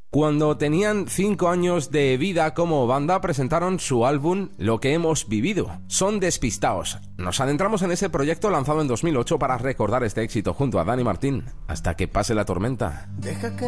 Cuando tenían 5 años de vida como banda, presentaron su álbum Lo que hemos vivido. Son despistaos. Nos adentramos en ese proyecto lanzado en 2008 para recordar este éxito junto a Dani Martín. Hasta que pase la tormenta. Deja que